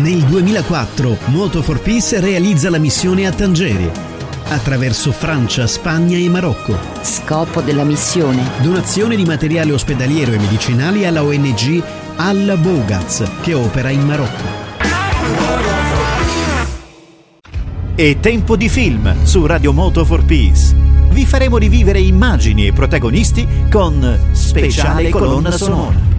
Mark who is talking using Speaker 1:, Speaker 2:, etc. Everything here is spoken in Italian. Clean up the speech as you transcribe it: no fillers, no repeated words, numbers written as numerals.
Speaker 1: Nel 2004 Moto for Peace realizza la missione a Tangeri, attraverso Francia, Spagna e Marocco.
Speaker 2: Scopo della missione:
Speaker 1: donazione di materiale ospedaliero e medicinali alla ONG Al Bougaz, che opera in Marocco.
Speaker 3: È tempo di film su Radio Moto for Peace. Vi faremo rivivere immagini e protagonisti con speciale colonna sonora.